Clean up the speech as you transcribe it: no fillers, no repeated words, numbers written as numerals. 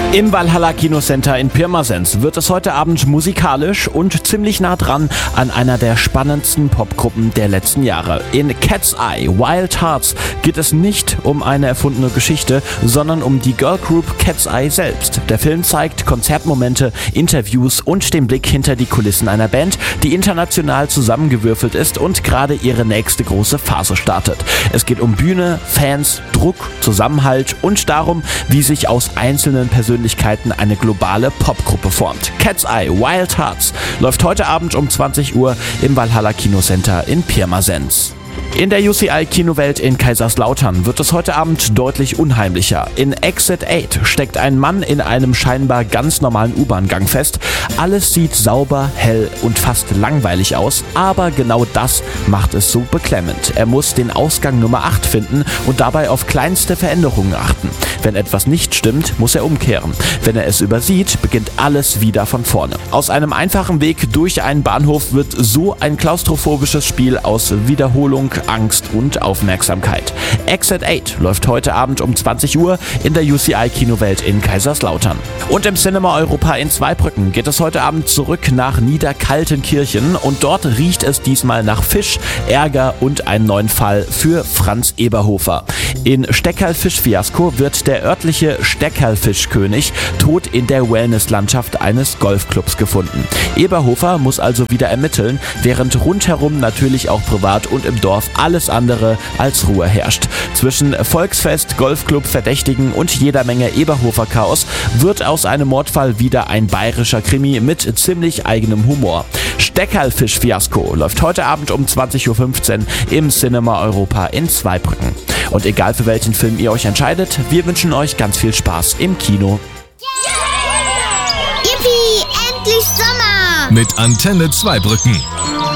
Im Valhalla Kinocenter in Pirmasens wird es heute Abend musikalisch und ziemlich nah dran an einer der spannendsten Popgruppen der letzten Jahre. In Cat's Eye Wild Hearts geht es nicht um eine erfundene Geschichte, sondern um die Girlgroup Cat's Eye selbst. Der Film zeigt Konzertmomente, Interviews und den Blick hinter die Kulissen einer Band, die international zusammengewürfelt ist und gerade ihre nächste große Phase startet. Es geht um Bühne, Fans, Druck, Zusammenhalt und darum, wie sich aus einzelnen Persönlichkeiten eine globale Popgruppe formt. Cat's Eye Wild Hearts läuft heute Abend um 20 Uhr im Valhalla Kinocenter in Pirmasens. In der UCI-Kinowelt in Kaiserslautern wird es heute Abend deutlich unheimlicher. In Exit 8 steckt ein Mann in einem scheinbar ganz normalen U-Bahn-Gang fest. Alles sieht sauber, hell und fast langweilig aus, aber genau das macht es so beklemmend. Er muss den Ausgang Nummer 8 finden und dabei auf kleinste Veränderungen achten. Wenn etwas nicht stimmt, muss er umkehren. Wenn er es übersieht, beginnt alles wieder von vorne. Aus einem einfachen Weg durch einen Bahnhof wird so ein klaustrophobisches Spiel aus Wiederholung, Angst und Aufmerksamkeit. Exit 8 läuft heute Abend um 20 Uhr in der UCI-Kinowelt in Kaiserslautern. Und im Cinema Europa in Zweibrücken geht es heute Abend zurück nach Niederkaltenkirchen und dort riecht es diesmal nach Fisch, Ärger und einen neuen Fall für Franz Eberhofer. In Steckerl-Fisch-Fiasko wird der örtliche Steckerl-Fischkönig tot in der Wellnesslandschaft eines Golfclubs gefunden. Eberhofer muss also wieder ermitteln, während rundherum natürlich auch privat und im Dorf alles andere als Ruhe herrscht. Zwischen Volksfest, Golfclub, Verdächtigen und jeder Menge Eberhofer-Chaos wird aus einem Mordfall wieder ein bayerischer Krimi mit ziemlich eigenem Humor. Steckerl-Fisch-Fiasko läuft heute Abend um 20.15 Uhr im Cinema Europa in Zweibrücken. Und egal für welchen Film ihr euch entscheidet, wir wünschen euch ganz viel Spaß im Kino. Yippie, endlich Sommer! Mit Antenne Zweibrücken.